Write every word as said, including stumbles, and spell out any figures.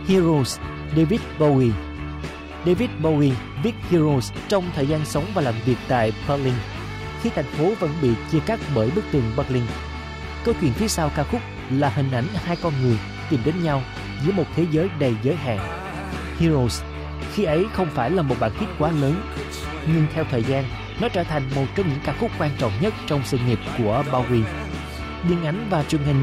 Heroes, David Bowie. David Bowie viết Heroes trong thời gian sống và làm việc tại Berlin, khi thành phố vẫn bị chia cắt bởi bức tường Berlin. Câu chuyện phía sau ca khúc là hình ảnh hai con người tìm đến nhau giữa một thế giới đầy giới hạn. Heroes khi ấy không phải là một bản hit quá lớn, nhưng theo thời gian, nó trở thành một trong những ca khúc quan trọng nhất trong sự nghiệp của Bowie. Điện ảnh và truyền hình